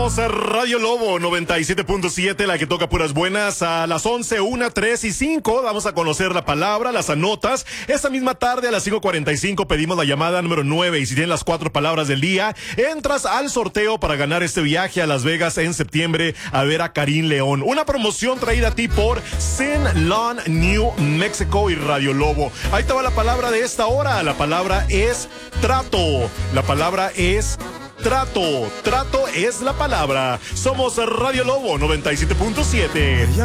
Somos Radio Lobo 97.7, la que toca puras buenas. A las 11, 1, 3 y 5 vamos a conocer la palabra, las anotas. Esta misma tarde a las 5:45 pedimos la llamada número 9 y si tienen las 4 palabras del día, entras al sorteo para ganar este viaje a Las Vegas en septiembre a ver a Karim León. Una promoción traída a ti por Sin Lawn, New Mexico y Radio Lobo. Ahí te va la palabra de esta hora. La palabra es trato. La palabra es trato. Trato es la palabra. Somos Radio Lobo 97.7.